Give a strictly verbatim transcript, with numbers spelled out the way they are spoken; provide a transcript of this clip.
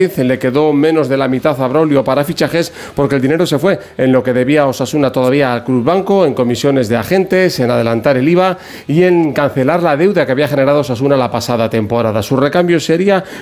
Le quedó menos de la mitad a Braulio para fichajes porque el dinero se fue en lo que debía Osasuna todavía al Club Banco, en comisiones de agentes, en adelantar el I V A y en cancelar la deuda que había generado Osasuna la pasada temporada. Su recambio sería